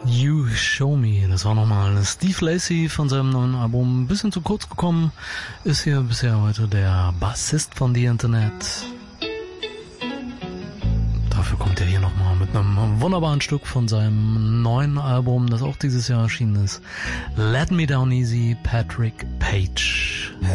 You Show Me, das war nochmal Steve Lacy von seinem neuen Album. Ein bisschen zu kurz gekommen, ist hier bisher heute der Bassist von The Internet. Dafür kommt er hier nochmal mit einem wunderbaren Stück von seinem neuen Album, das auch dieses Jahr erschienen ist. Let Me Down Easy, Patrick Page.